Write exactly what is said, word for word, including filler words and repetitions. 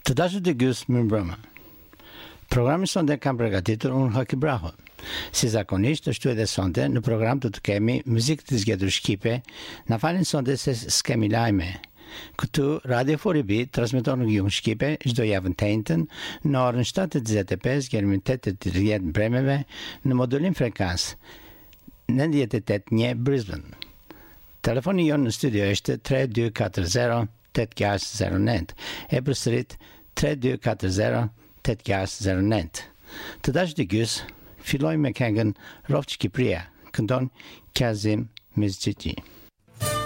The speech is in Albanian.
Të dashur të gjys mirëmbrëma. Programi sonte kam përgatitur unë Haki Braho. Si zakonisht ashtu edhe sonte në program do të kemi muzikë të zgjedhur shqipe. Na falin sonte se s'kemi lajme. Këtu Radio Foribi transmeton në gjuhën shqipe çdo javë të njëjtën në orën shtatë e njëzet e pesë deri në tetë e tridhjetë bremeve në modulim frekancë nëntëdhjetë e tetë një Brisbane. Telefoni jonë në studio është tre dy katër zero tetë gjashtë zero nëntë. E përsërit tre dy katër zero tetë gjashtë zero nëntë. Të dashur të gjys, fillojmë me këngën Roftë Shqipëria, këndon Kazim Mizxhiqi.